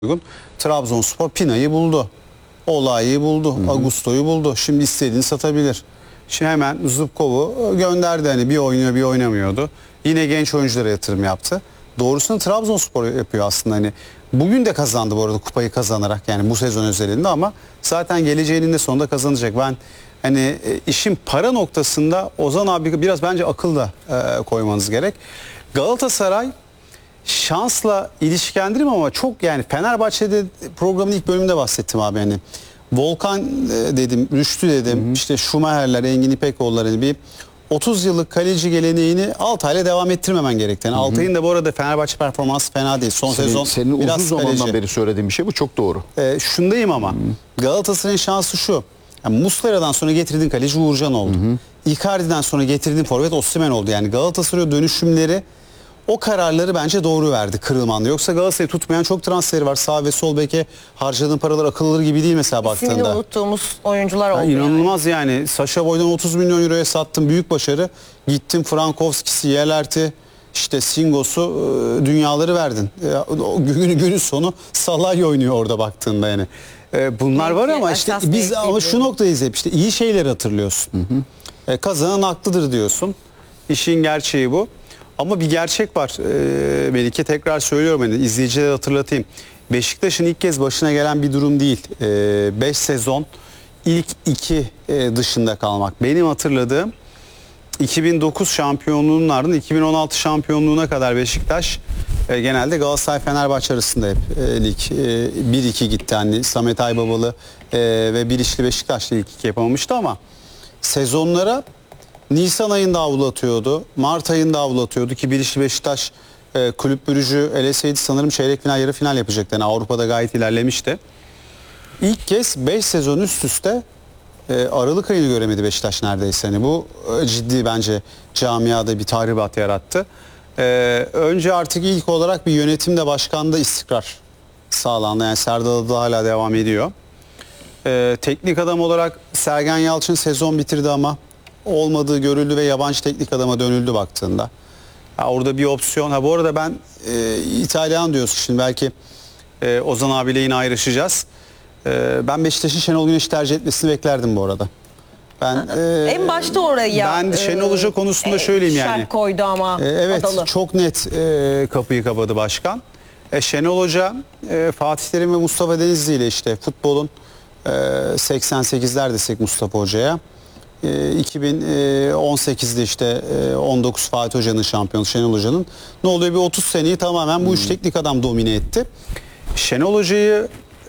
uygun. Trabzonspor Pina'yı buldu. Olağ'ı buldu. Augusto'yu buldu. Şimdi istediğini satabilir. Şimdi hemen Zubkov'u gönderdi. Hani bir oynuyor bir oynamıyordu. Yine genç oyunculara yatırım yaptı. Doğrusunu Trabzonspor yapıyor aslında. Hani bugün de kazandı bu arada kupayı kazanarak, yani bu sezon özelinde, ama zaten geleceğinin de sonunda kazanacak. Ben hani işin para noktasında Ozan abi biraz bence akıl da koymanız gerek. Galatasaray şansla ilişkilendirim ama çok, yani Fenerbahçe'de programın ilk bölümünde bahsettim abi, hani Volkan dedim, Rüştü dedim, işte Schumacher'ler, Engin İpekoğlu'lar, hani bir 30 yıllık kaleci geleneğini Altay'la devam ettirmemen gerektiğini. Altay'ın da bu arada Fenerbahçe performansı fena değil. Son sezon senin biraz uzun zamandan kaleci. beri söylediğin bir şey, bu çok doğru. Şundayım ama Galatasaray'ın şansı şu. Yani Muslera'dan sonra getirdiğin kaleci Uğurcan oldu. Icardi'den sonra getirdiğin forvet Osimhen oldu. Yani Galatasaray dönüşümleri, o kararları bence doğru verdi Kırılman'da. Yoksa Galatasaray'ı tutmayan çok transferi var. Sağ ve sol beke harcadığın paralar akıl alır gibi değil mesela baktığında. İsmini unuttuğumuz oyuncular oldu. İnanılmaz yani. Saşa Boy'dan 30 milyon euroya sattım. Büyük başarı. Gittin Frankowski'si, Yelert'i, işte Singos'u, dünyaları verdin. Günün sonu Salah oynuyor orada baktığında yani. Bunlar var ama işte biz ama şu noktadayız hep, işte iyi şeyleri hatırlıyorsun. Kazanan haklıdır diyorsun. İşin gerçeği bu. Ama bir gerçek var. Melike, tekrar söylüyorum, hani izleyicilere hatırlatayım. Beşiktaş'ın ilk kez başına gelen bir durum değil. 5 sezon ilk 2 dışında kalmak. Benim hatırladığım 2009 şampiyonluğunun ardından 2016 şampiyonluğuna kadar Beşiktaş genelde Galatasaray-Fenerbahçe arasında hep lig 1-2 gitti. Hani Samet Aybabalı ve Bilişli Beşiktaş'la ilk 2 yapamamıştı ama sezonlara Nisan ayında avlatıyordu. Mart ayında avlatıyordu ki Bilişli Beşiktaş Kulüp Brugge'ü eleseydi sanırım çeyrek final, yarı final yapacaktı. Yani Avrupa'da gayet ilerlemişti. İlk kez 5 sezon üst üste Aralık ayını göremedi Beşiktaş neredeyse. Yani bu ciddi bence camiada bir tahribat yarattı. Önce artık ilk olarak bir yönetimde, başkanda istikrar sağlandı. Yani Serdal Adalı hala devam ediyor. Teknik adam olarak Sergen Yalçın sezon bitirdi ama olmadığı görüldü ve yabancı teknik adama dönüldü baktığında. Orada bir opsiyon. Bu arada ben İtalyan diyorsun şimdi, belki Ozan abiyle yine ayrışacağız. Ben Beşiktaş'ın Şenol Güneş'i tercih etmesini beklerdim bu arada. Ben en başta oraya ben Şenol Hoca konusunda söyleyeyim yani. şart koydu ama evet, Adalı. çok net kapıyı kapadı başkan. Şenol Hoca Fatih Terim ve Mustafa Denizli ile işte futbolun 88'ler desek Mustafa Hoca'ya. 2018'de işte 19 Fatih Hoca'nın şampiyonu, Şenol Hoca'nın. Ne oluyor, bir 30 seneyi tamamen bu üç teknik adam domine etti. Şenol Hoca'yı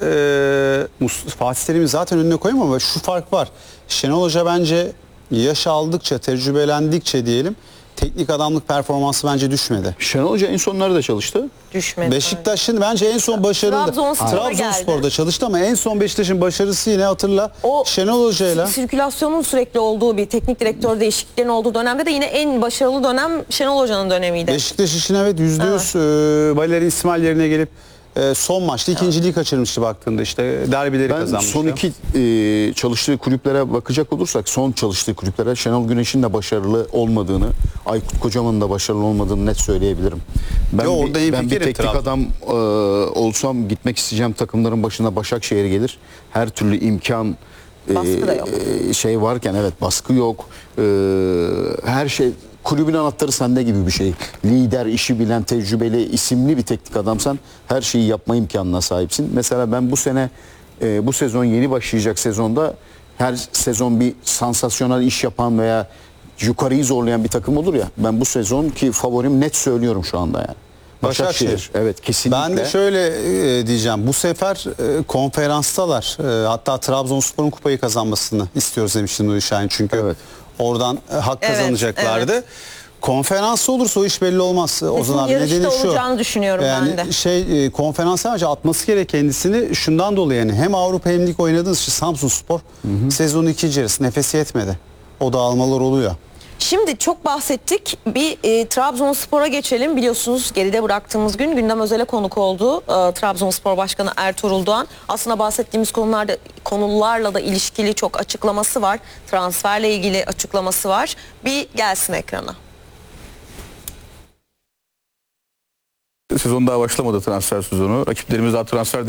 Fatih Terim'i zaten önüne koyamam ama şu fark var. Şenol Hoca bence yaş aldıkça, tecrübelendikçe diyelim, teknik adamlık performansı bence düşmedi. Şenol Hoca en son nerede çalıştı? Düşmedi. Beşiktaş'ın bence en son başarılı Trabzonspor'da çalıştı ama en son Beşiktaş'ın başarısı yine hatırla Şenol Hoca'yla. Sirkülasyonun sürekli olduğu, bir teknik direktör değişikliklerinin olduğu dönemde de yine en başarılı dönem Şenol Hoca'nın dönemiydi. Beşiktaş için evet %100 Valerian İsmail yerine gelip son maçta ikinciliği kaçırmıştı baktığında, işte derbileri kazanmıştı. Son iki çalıştığı kulüplere bakacak olursak, son çalıştığı kulüplere Şenol Güneş'in de başarılı olmadığını, Aykut Kocaman'ın da başarılı olmadığını net söyleyebilirim. Ben bir teknik adam olsam gitmek isteyeceğim takımların başına Başakşehir gelir. Her türlü imkan baskı da yok. Şey varken, evet, baskı yok. Her şey, kulübün anahtarı sende gibi bir şey. Lider, işi bilen, tecrübeli, isimli bir teknik adamsan her şeyi yapma imkanına sahipsin. Mesela ben bu sene, bu sezon yeni başlayacak sezonda, her sezon bir sansasyonel iş yapan veya yukarıyı zorlayan bir takım olur ya. Ben bu sezonki favorim, net söylüyorum şu anda yani. Başakşehir. Evet, kesinlikle. Ben de şöyle diyeceğim. Bu sefer konferanstalar. Hatta Trabzonspor'un kupayı kazanmasını istiyoruz demiştim Nuri Şahin. Çünkü oradan hak kazanacaklardı. Evet. Konferans olursa o iş belli olmaz. Ozan abi, nedeni şu. Olacağını düşünüyorum yani ben de. Konferans sadece atması gerek kendisini şundan dolayı, yani hem Avrupa hem lig oynadığınız için Samsunspor sezonun ikinci yarısı nefes yetmedi. O dağılmalar oluyor. Şimdi çok bahsettik. Bir Trabzonspor'a geçelim. Biliyorsunuz geride bıraktığımız gün Gündem Özel'e konuk oldu. Trabzonspor Başkanı Ertuğrul Doğan. Aslında bahsettiğimiz konularla da ilişkili çok açıklaması var. Transferle ilgili açıklaması var. Bir gelsin ekrana. Sezon daha başlamadı, transfer sezonu. Rakiplerimiz daha transfer